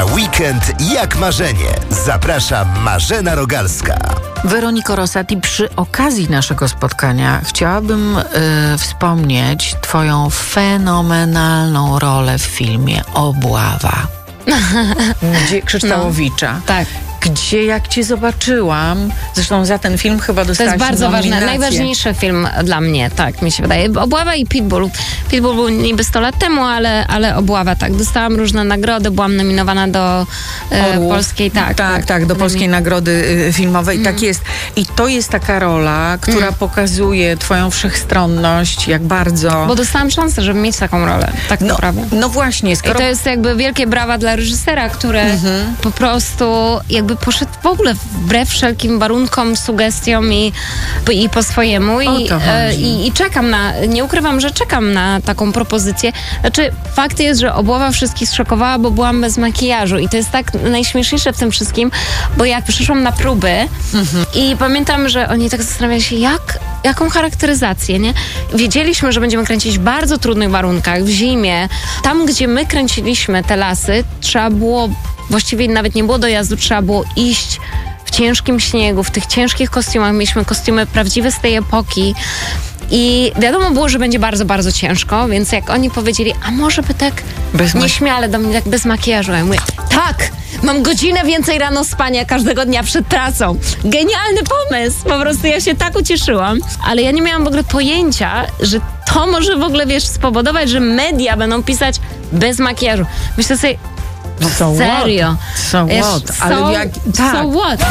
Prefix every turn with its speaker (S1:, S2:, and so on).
S1: Na weekend jak marzenie. Zaprasza Marzena Rogalska.
S2: Weroniko Rosati, przy okazji naszego spotkania chciałabym wspomnieć twoją fenomenalną rolę w filmie Obława. Krzyształowicza.
S3: Tak.
S2: Gdzie jak cię zobaczyłam, zresztą za ten film chyba dostałaś
S3: To jest bardzo
S2: nominację.
S3: ważne, najważniejszy film dla mnie, tak mi się wydaje. Obława i Pitbull. Pitbull był niby 100 lat temu, ale Obława, tak. Dostałam różne nagrody, byłam nominowana do polskiej,
S2: do polskiej nagrody filmowej, tak jest. I to jest taka rola, która pokazuje twoją wszechstronność, jak bardzo...
S3: Bo dostałam szansę, żeby mieć taką rolę, tak naprawdę.
S2: No właśnie,
S3: I to jest jakby wielkie brawa dla reżysera, który po prostu jakby poszedł w ogóle wbrew wszelkim warunkom, sugestiom i po swojemu. I czekam nie ukrywam, że czekam na taką propozycję. Znaczy, fakt jest, że Obława wszystkich zszokowała, bo byłam bez makijażu i to jest tak najśmieszniejsze w tym wszystkim, bo jak przyszłam na próby i pamiętam, że oni tak zastanawiali się, jaką charakteryzację, nie? Wiedzieliśmy, że będziemy kręcić w bardzo trudnych warunkach, w zimie. Tam, gdzie my kręciliśmy te lasy, trzeba było, właściwie nawet nie było dojazdu, trzeba było iść w ciężkim śniegu, w tych ciężkich kostiumach. Mieliśmy kostiumy prawdziwe z tej epoki. I wiadomo było, że będzie bardzo, bardzo ciężko, więc jak oni powiedzieli, a może by tak nieśmiale do mnie, tak bez makijażu, ja mówię, tak! Mam godzinę więcej rano spania każdego dnia przed trasą. Genialny pomysł! Po prostu ja się tak ucieszyłam. Ale ja nie miałam w ogóle pojęcia, że to może w ogóle, spowodować, że media będą pisać bez makijażu. Myślę sobie, serio?
S2: So what?
S3: So what?